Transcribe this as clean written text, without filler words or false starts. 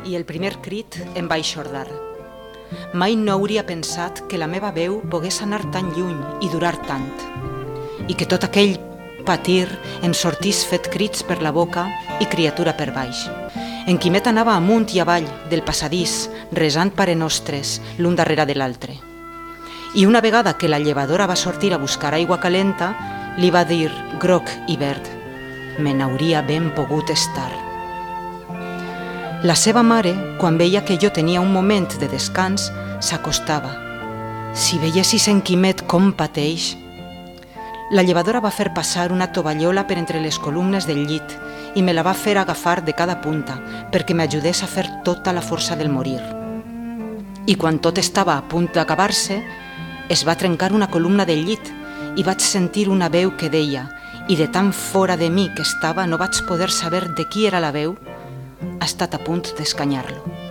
i el primer crit em va eixordar. Mai no hauria pensat que la meva veu pogués anar tan lluny i durar tant, i que tot aquell patir em sortís fet crits per la boca i criatura per baix. En Quimet anava amunt i avall del passadís, resant Pare Nostres l'un darrere de l'altre. I una vegada que la llevadora va sortir a buscar aigua calenta, li va dir, groc i verd, «Me n'hauria ben pogut estar». La seva mare, quan veia que jo tenia un moment de descans, s'acostava. Si veiessis en Quimet com pateix. La llevadora va fer passar una tovallola per entre les columnes del llit i me la va fer agafar de cada punta perquè m'ajudés a fer tota la força del morir. I quan tot estava a punt d'acabar-se, es va trencar una columna del llit i vaig sentir una veu que deia, i de tan fora de mi que estava no vaig poder saber de qui era la veu, ha estat a punt d'escanyar-lo.